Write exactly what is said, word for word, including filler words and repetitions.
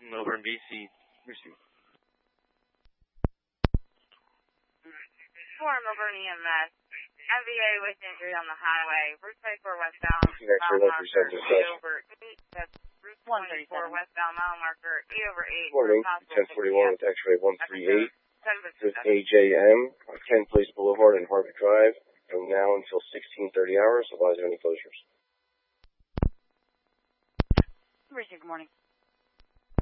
Over in B C. Receive. Four Melbourne E M S. M V A with injury on the highway. Route twenty-four westbound. Mile marker eight over eight. That's Route twenty-four westbound mile marker eight over eight. Morning. ten forty-one with X-ray one three eight. With A J M on Ken Place Boulevard and Harvard Drive from now until sixteen thirty hours. Advise of any closures. Receive. Good morning.